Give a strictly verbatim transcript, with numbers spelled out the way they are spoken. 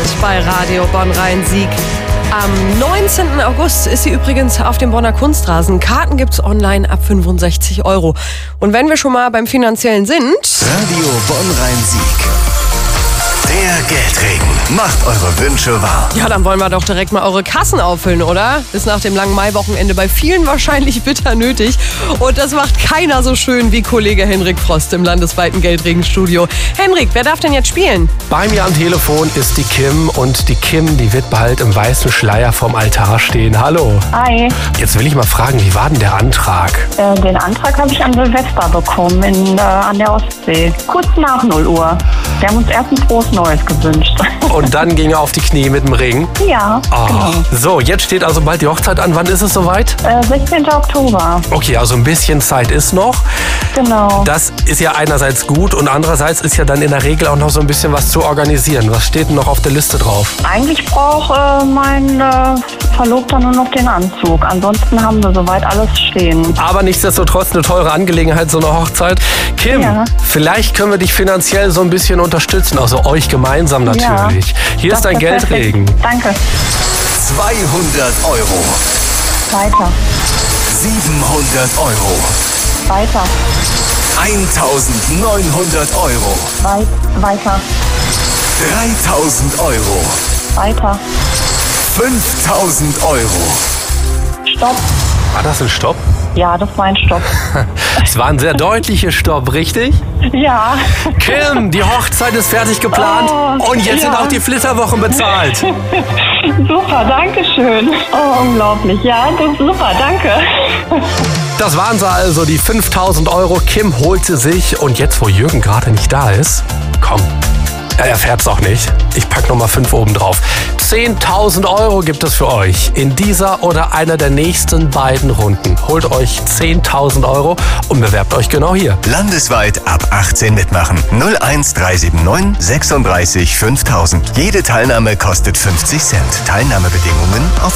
bei Radio Bonn-Rhein-Sieg. Am neunzehnten August ist sie übrigens auf dem Bonner Kunstrasen. Karten gibt's online ab fünfundsechzig Euro. Und wenn wir schon mal beim Finanziellen sind... Radio Bonn-Rhein-Sieg. Der Geldregen macht eure Wünsche wahr. Ja, dann wollen wir doch direkt mal eure Kassen auffüllen, oder? Ist nach dem langen Maiwochenende bei vielen wahrscheinlich bitter nötig. Und das macht keiner so schön wie Kollege Henrik Frost im landesweiten Geldregenstudio. Henrik, wer darf denn jetzt spielen? Bei mir am Telefon ist die Kim. Und die Kim, die wird bald im weißen Schleier vorm Altar stehen. Hallo. Hi. Jetzt will ich mal fragen, wie war denn der Antrag? Äh, den Antrag habe ich an Silvester bekommen, in, äh, an der Ostsee. Kurz nach null Uhr. Wir haben uns erst ein frohes Neues gewünscht. Und dann ging er auf die Knie mit dem Ring? Ja, Oh. genau. So, jetzt steht also bald die Hochzeit an. Wann ist es soweit? Äh, sechzehnten Oktober, Okay, also ein bisschen Zeit ist noch. genau. Das ist ja einerseits gut und andererseits ist ja dann in der Regel auch noch so ein bisschen was zu organisieren. Was steht denn noch auf der Liste drauf? Eigentlich braucht äh, mein äh, Verlobter nur noch den Anzug. Ansonsten haben wir soweit alles stehen. Aber nichtsdestotrotz eine teure Angelegenheit, so eine Hochzeit. Kim, Ja. vielleicht können wir dich finanziell so ein bisschen unterstützen, also euch gemeinsam natürlich. Hier Das ist dein wäre Geldregen. perfekt. Danke. zweihundert Euro. Weiter. siebenhundert Euro. Weiter. eintausendneunhundert Euro. Weit, weiter. dreitausend Euro. Weiter. fünftausend Euro. Stopp. War das ein Stopp? Ja, das war ein Stopp. Es war ein sehr deutlicher Stopp, richtig? Ja. Kim, die Hochzeit ist fertig geplant Oh, und jetzt sind ja. auch die Flitterwochen bezahlt. Super, danke schön. Oh, unglaublich. Ja, das ist super, danke. Das waren sie also, die fünftausend Euro. Kim holt sie sich und jetzt, wo Jürgen gerade nicht da ist, komm, er erfährt's auch nicht. Ich pack nochmal fünf oben drauf. zehntausend Euro gibt es für euch in dieser oder einer der nächsten beiden Runden. Holt euch zehntausend Euro und bewerbt euch genau hier. Landesweit ab achtzehn mitmachen. null eins drei sieben neun sechsunddreißig fünftausend. Jede Teilnahme kostet fünfzig Cent. Teilnahmebedingungen auf